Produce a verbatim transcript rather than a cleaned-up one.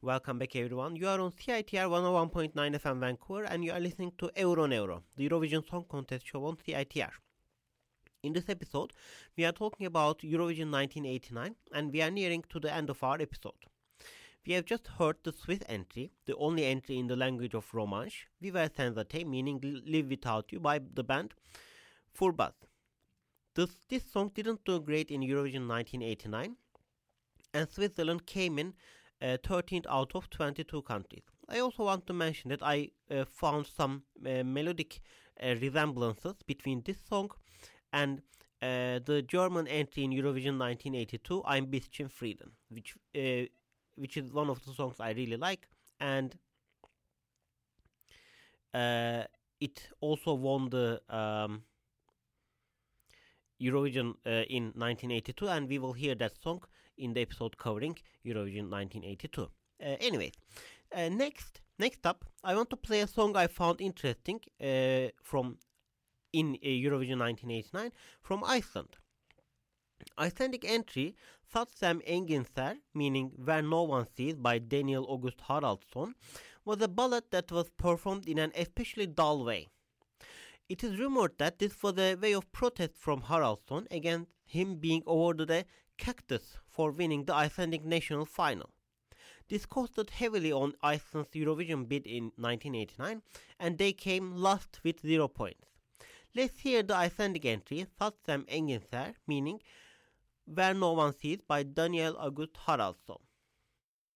Welcome back, everyone. You are on C I T R one oh one point nine F M Vancouver, and you are listening to Euro Neuro, the Eurovision Song Contest show on C I T R. In this episode, we are talking about Eurovision nineteen eighty-nine, and we are nearing to the end of our episode. We have just heard the Swiss entry, the only entry in the language of Romansh, Viva Senza Te, meaning Live Without You, by the band Furbaz. This, this song didn't do great in Eurovision nineteen eighty-nine, and Switzerland came in uh, thirteenth out of twenty-two countries. I also want to mention that I uh, found some uh, melodic uh, resemblances between this song and uh, the German entry in Eurovision nineteen eighty-two, Ein bisschen Frieden, which uh, which is one of the songs I really like, and uh, it also won the um, Eurovision uh, in nineteen eighty-two, and we will hear that song in the episode covering Eurovision nineteen eighty-two. Uh, anyways, uh, next next up, I want to play a song I found interesting uh, from in uh, Eurovision nineteen eighty-nine from Iceland. Icelandic entry Satsem Enginser, meaning Where No One Sees by Daniel August Haraldsson, was a ballad that was performed in an especially dull way. It is rumored that this was a way of protest from Haraldsson against him being awarded a cactus for winning the Icelandic national final. This costed heavily on Iceland's Eurovision bid in nineteen eighty-nine, and they came last with zero points. Let's hear the Icelandic entry Satsem Enginser, meaning Where No One Sees by Daniel August Haraldsson.